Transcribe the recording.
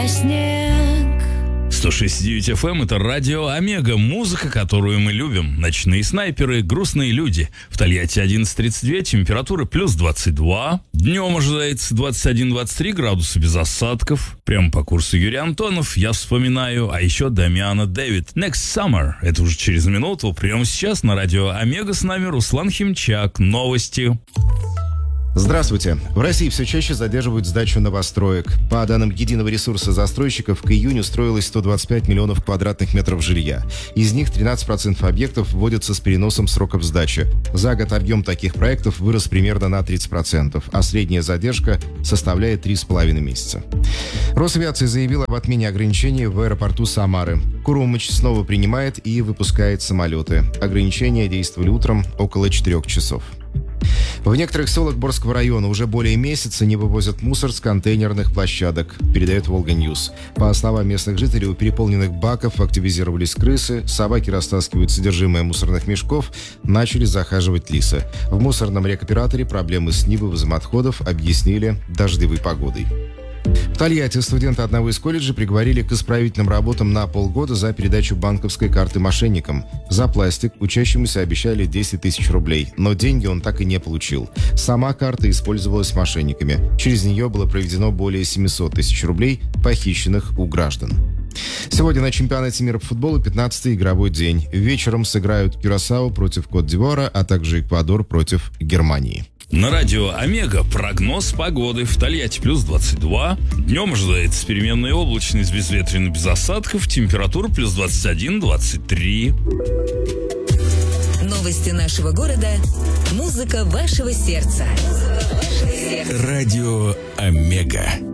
Снег. 106.9 FM — это радио Омега, музыка, которую мы любим. Ночные снайперы, грустные люди. В Тольятти 11:32, температура плюс 22. Днем ожидается 21-23 градуса без осадков. Прямо по курсу Юрий Антонов я вспоминаю, а еще Дамиана Дэвид. Next Summer. Это уже через минуту. Прямо сейчас на радио Омега с нами Руслан Химчак. Новости. Здравствуйте. В России все чаще задерживают сдачу новостроек. По данным единого ресурса застройщиков, к июню строилось 125 миллионов квадратных метров жилья. Из них 13% объектов вводятся с переносом сроков сдачи. За год объем таких проектов вырос примерно на 30%, а средняя задержка составляет 3,5 месяца. Росавиация заявила об отмене ограничений в аэропорту Самары. Курумыч снова принимает и выпускает самолеты. Ограничения действовали утром около 4 часов. В некоторых селах Борского района уже более месяца не вывозят мусор с контейнерных площадок, передает Волга-Ньюс. По словам местных жителей, у переполненных баков активизировались крысы, собаки растаскивают содержимое мусорных мешков, начали захаживать лисы. В мусорном рекоператоре проблемы с невывозом отходов объяснили дождевой погодой. В Тольятти студенты одного из колледжей приговорили к исправительным работам на полгода за передачу банковской карты мошенникам. За пластик учащемуся обещали 10 тысяч рублей, но деньги он так и не получил. Сама карта использовалась мошенниками. Через нее было проведено более 700 тысяч рублей, похищенных у граждан. Сегодня на чемпионате мира по футболу 15-й игровой день. Вечером сыграют Кюрасао против Кот-д'Ивуара, а также Эквадор против Германии. На радио Омега прогноз погоды. В Тольятти плюс 22. Днем ожидается переменная облачность, безветренно, без осадков. Температура плюс 21-23. Новости нашего города. Музыка вашего сердца. Радио Омега.